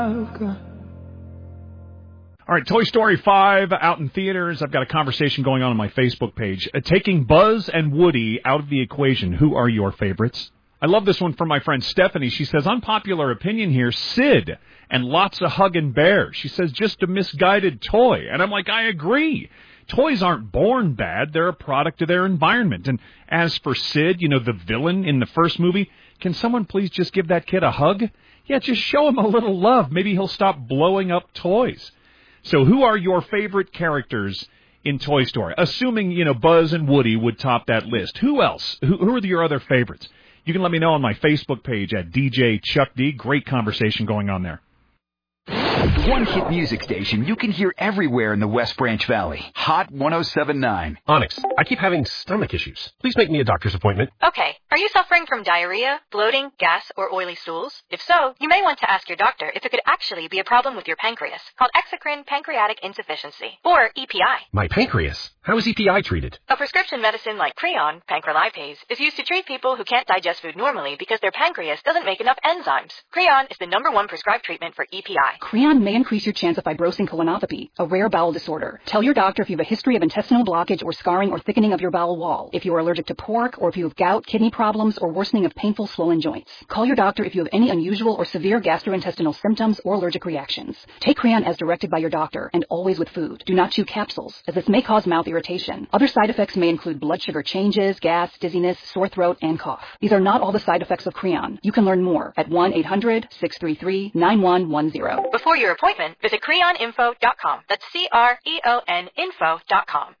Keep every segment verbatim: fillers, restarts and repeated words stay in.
All right, Toy Story five out in theaters. I've got a conversation going on on my Facebook page. Uh, taking Buzz and Woody out of the equation, who are your favorites? I love this one from my friend Stephanie. She says, unpopular opinion here, Sid and lots of hugging bears. She says, just a misguided toy. And I'm like, I agree. Toys aren't born bad. They're a product of their environment. And as for Sid, you know, the villain in the first movie, can someone please just give that kid a hug? Yeah, just show him a little love. Maybe he'll stop blowing up toys. So who are your favorite characters in Toy Story? Assuming, you know, Buzz and Woody would top that list. Who else? Who, who are your other favorites? You can let me know on my Facebook page at D J Chuck D. Great conversation going on there. One hit music station you can hear everywhere in the West Branch Valley. Hot one oh seven point nine. Onyx, I keep having stomach issues. Please make me a doctor's appointment. Okay. Are you suffering from diarrhea, bloating, gas, or oily stools? If so, you may want to ask your doctor if it could actually be a problem with your pancreas, called exocrine pancreatic insufficiency, or E P I. My pancreas? How is E P I treated? A prescription medicine like Creon, pancrelipase, is used to treat people who can't digest food normally because their pancreas doesn't make enough enzymes. Creon is the number one prescribed treatment for E P I. Creon may increase your chance of fibrosing colonopathy, a rare bowel disorder. Tell your doctor if you have a history of intestinal blockage or scarring or thickening of your bowel wall, if you are allergic to pork, or if you have gout, kidney problems, or worsening of painful, swollen joints. Call your doctor if you have any unusual or severe gastrointestinal symptoms or allergic reactions. Take Creon as directed by your doctor, and always with food. Do not chew capsules, as this may cause mouth irritation. Other side effects may include blood sugar changes, gas, dizziness, sore throat, and cough. These are not all the side effects of Creon. You can learn more at one eight hundred six three three nine one one zero. Before your appointment, visit creon info dot com. That's C R E O N info dot com.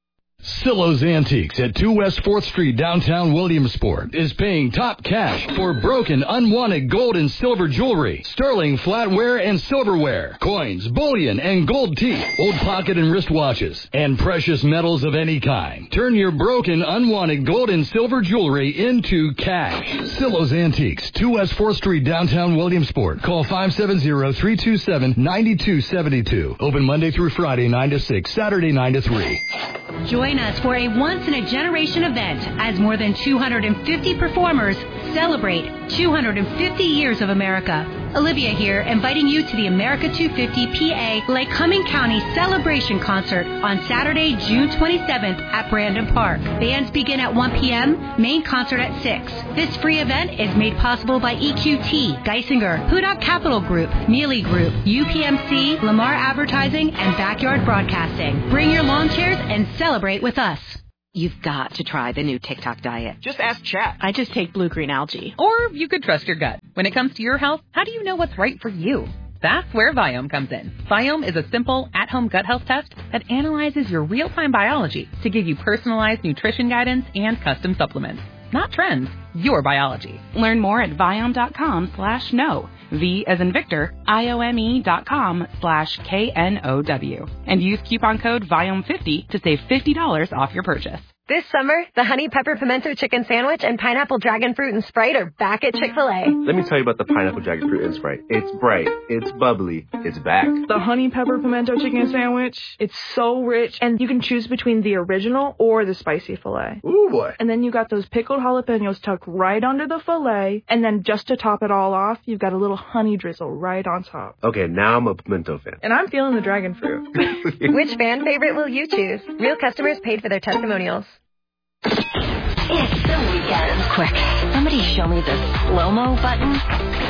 Silo's Antiques at two West fourth Street, downtown Williamsport, is paying top cash for broken, unwanted gold and silver jewelry, sterling flatware and silverware, coins, bullion, and gold teeth, old pocket and wristwatches, and precious metals of any kind. Turn your broken, unwanted gold and silver jewelry into cash. Silo's Antiques, two West fourth Street, downtown Williamsport. Call five seven zero, three two seven, nine two seven two. Open Monday through Friday, nine to six, Saturday, nine to three. Join us for a once-in-a-generation event as more than two hundred fifty performers celebrate two hundred fifty years of America. Olivia here, inviting you to the America two fifty P A Lake Cumming County Celebration Concert on Saturday, June twenty-seventh at Brandon Park. Bands begin at one p.m., main concert at six. This free event is made possible by E Q T, Geisinger, Hudak Capital Group, Mealy Group, U P M C, Lamar Advertising, and Backyard Broadcasting. Bring your lawn chairs and celebrate with us. You've got to try the new TikTok diet. Just ask Chat. I just take blue-green algae. Or you could trust your gut. When it comes to your health, how do you know what's right for you? That's where Viome comes in. Viome is a simple, at-home gut health test that analyzes your real-time biology to give you personalized nutrition guidance and custom supplements. Not trends, your biology. Learn more at Viome.com slash no. V as in Victor, I-O-M-E dot com slash K N O W. And use coupon code Viome fifty to save fifty dollars off your purchase. This summer, the Honey Pepper Pimento Chicken Sandwich and Pineapple Dragon Fruit and Sprite are back at Chick-fil-A. Let me tell you about the Pineapple Dragon Fruit and Sprite. It's bright, it's bubbly, it's back. The Honey Pepper Pimento Chicken Sandwich, it's so rich, and you can choose between the original or the spicy filet. Ooh, boy. And then you got those pickled jalapenos tucked right under the filet, and then just to top it all off, you've got a little honey drizzle right on top. Okay, now I'm a pimento fan. And I'm feeling the dragon fruit. Which fan favorite will you choose? Real customers paid for their testimonials. It's the weekend. Quick, somebody show me the slow-mo button.